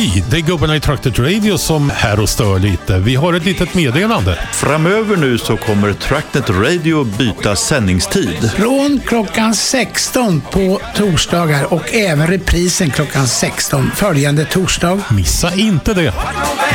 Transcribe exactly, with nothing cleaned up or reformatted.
Hej, det är gubbarna i Tracknet Radio som här och stör lite. Vi har ett litet meddelande. Framöver nu så kommer Tracknet Radio byta sändningstid. Från klockan sexton på torsdagar och även reprisen klockan sexton följande torsdag. Missa inte det.